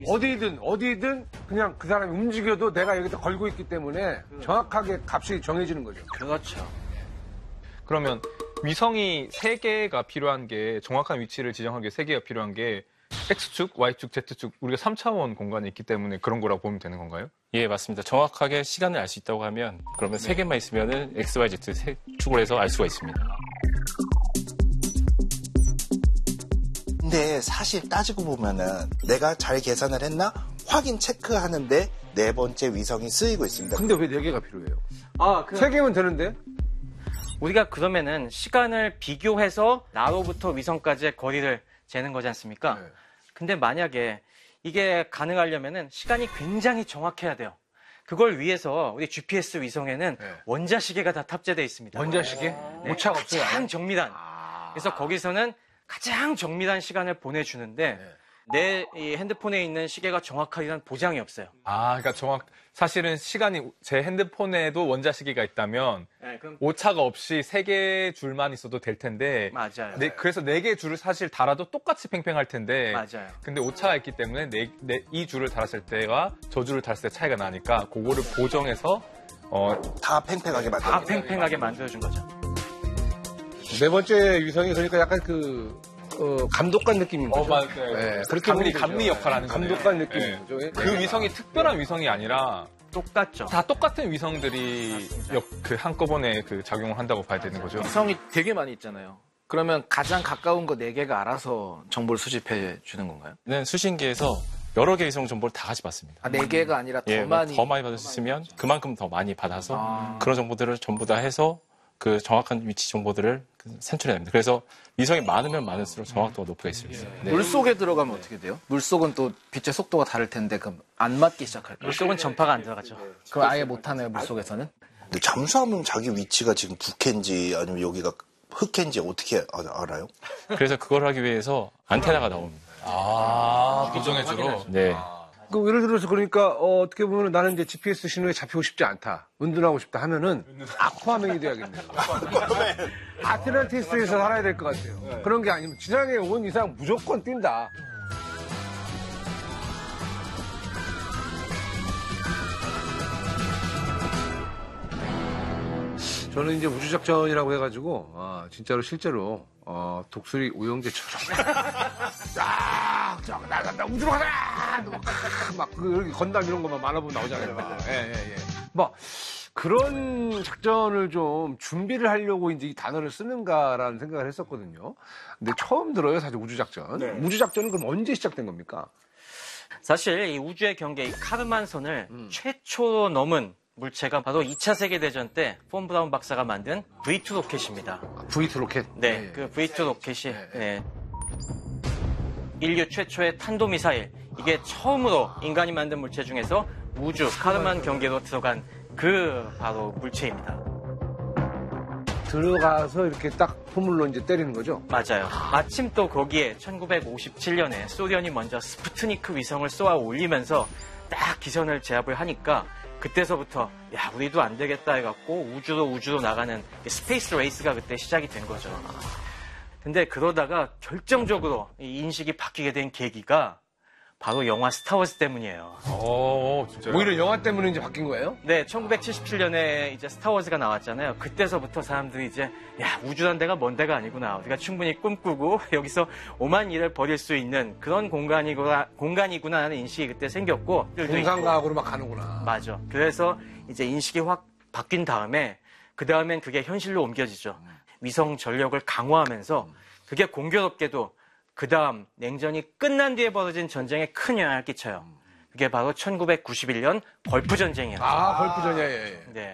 어디든 그냥 그 사람이 움직여도 내가 여기다 걸고 있기 때문에 정확하게 값이 정해지는 거죠. 그렇죠. 그러면 위성이 3개가 필요한 게 정확한 위치를 지정하기 위해 3개가 필요한 게 X축, Y축, Z축 우리가 3차원 공간에 있기 때문에 그런 거라고 보면 되는 건가요? 예, 맞습니다. 정확하게 시간을 알 수 있다고 하면 그러면 3개만 있으면은 X, Y, Z 3축을 해서 알 수가 있습니다. 근데 사실 따지고 보면은 내가 잘 계산을 했나 확인 체크하는데 4번째 위성이 쓰이고 있습니다. 근데 왜 4개가 필요해요? 3개면 되는데? 우리가 그러면은 시간을 비교해서 나로부터 위성까지의 거리를 재는 거지 않습니까? 네. 근데 만약에 이게 가능하려면은 시간이 굉장히 정확해야 돼요. 그걸 위해서 우리 GPS 위성에는 네. 원자시계가 다 탑재되어 있습니다. 원자시계? 네, 오차가 없어요. 가장 정밀한. 그래서 거기서는 가장 정밀한 시간을 보내주는데 내 이 핸드폰에 있는 시계가 정확하게는 보장이 없어요. 그러니까 사실은 시간이 제 핸드폰에도 원자시계가 있다면 네, 그럼 오차가 없이 3개 줄만 있어도 될 텐데 맞아요. 그래서 4개 줄을 사실 달아도 똑같이 팽팽할 텐데 맞아요. 근데 오차가 있기 때문에 이 줄을 달았을 때와 저 줄을 달았을 때 차이가 나니까 그거를 보정해서 다 팽팽하게 만들어. 다 팽팽하게 만들어준 거죠. 4번째 위성이 그러니까 약간 감독관 느낌인 거죠. 맞아요. 네, 그렇게 보면 감리 역할을 하는 거예요. 감독관 느낌인 네. 거죠. 그 위성이 특별한 위성이 아니라 똑같죠. 다 똑같은 위성들이 한꺼번에 작용을 한다고 봐야 되는 거죠. 위성이 되게 많이 있잖아요. 그러면 가장 가까운 거 4개가 알아서 정보를 수집해 주는 건가요? 는 수신기에서 여러 개의 위성 정보를 다 같이 받습니다. 4개가 아니라 더 예, 많이. 더 많이 받았으면 그만큼 더 많이 받아서 그런 정보들을 전부 다 해서 그 정확한 위치 정보들을 산출해냅니다. 그래서 위성이 많으면 많을수록 정확도가 높게 있습니다. 네. 물속에 들어가면 어떻게 돼요? 물속은 또 빛의 속도가 다를 텐데 그럼 안 맞기 시작할까요? 물속은 전파가 안 들어가죠. 그럼 아예 못하네요, 물속에서는? 근데 잠수하면 자기 위치가 지금 북해인지 아니면 여기가 흑해인지 어떻게 알아요? 그래서 그걸 하기 위해서 안테나가 나옵니다. 보정해주러. 네. 예를 들어서 그러니까 어떻게 보면 나는 이제 GPS 신호에 잡히고 싶지 않다. 은둔하고 싶다 하면은 아쿠아맨이 돼야겠네요. 아틀란티스에서 살아야 될 것 같아요. 그런 게 아니면 지상에 온 이상 무조건 뛴다. 저는 이제 우주작전이라고 해가지고 진짜로 실제로 독수리 우영재처럼 나 우주로 가자 막 건담 이런 거만 만화 보면 나오잖아요. 예. 뭐 그런 작전을 좀 준비를 하려고 이제 이 단어를 쓰는가라는 생각을 했었거든요. 근데 처음 들어요, 사실 우주작전. 우주작전은 그럼 언제 시작된 겁니까? 사실 이 우주의 경계, 이 카르만선을 최초로 넘은 물체가 바로 2차 세계대전 때 폰 브라운 박사가 만든 V2 로켓입니다. V2 로켓? 네, 그 V2 로켓이 인류 최초의 탄도미사일, 이게 처음으로 인간이 만든 물체 중에서 우주 카르만 경계로 들어간 바로 물체입니다. 들어가서 이렇게 딱 포물로 이제 때리는 거죠? 맞아요. 마침 또 거기에 1957년에 소련이 먼저 스푸트니크 위성을 쏘아 올리면서 딱 기선을 제압을 하니까 그때서부터 우리도 안 되겠다 해갖고 우주로 나가는 스페이스 레이스가 그때 시작이 된 거죠. 근데 그러다가 결정적으로 이 인식이 바뀌게 된 계기가 바로 영화 스타워즈 때문이에요. 진짜요? 오히려 영화 때문에 이제 바뀐 거예요? 네, 1977년에 이제 스타워즈가 나왔잖아요. 그때서부터 사람들이 이제 우주란 데가 먼 데가 아니구나. 우리가 충분히 꿈꾸고 여기서 오만 일을 벌일 수 있는 그런 공간이구나 하는 인식이 그때 생겼고. 공상과학으로 막 가는구나. 맞아. 그래서 이제 인식이 확 바뀐 다음에 그 다음엔 그게 현실로 옮겨지죠. 위성 전력을 강화하면서 그게 공교롭게도 그 다음 냉전이 끝난 뒤에 벌어진 전쟁에 큰 영향을 끼쳐요. 그게 바로 1991년 걸프 전쟁이에요. 걸프 전쟁. 네.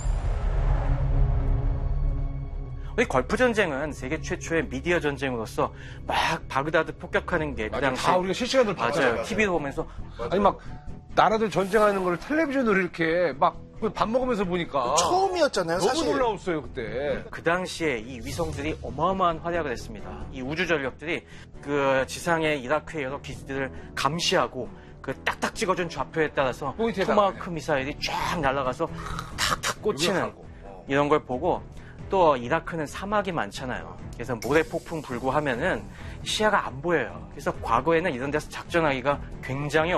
우리 걸프 전쟁은 세계 최초의 미디어 전쟁으로서 막 바그다드 폭격하는 게 그 당시 다 우리가 실시간으로 봤잖아요. 맞아요. TV로 보면서 아니 막 나라들 전쟁하는 걸 텔레비전으로 이렇게 막 밥 먹으면서 보니까 처음이었잖아요, 너무 사실. 놀라웠어요 그때. 그 당시에 이 위성들이 어마어마한 활약을 했습니다. 이 우주 전력들이 그 지상의 이라크의 여러 기지들을 감시하고 그 딱딱 찍어준 좌표에 따라서 토마호크 미사일이 쫙 날아가서 탁탁 꽂히는 이런 걸 보고 또 이라크는 사막이 많잖아요. 그래서 모래 폭풍 불고 하면은 시야가 안 보여요. 그래서 과거에는 이런 데서 작전하기가 굉장히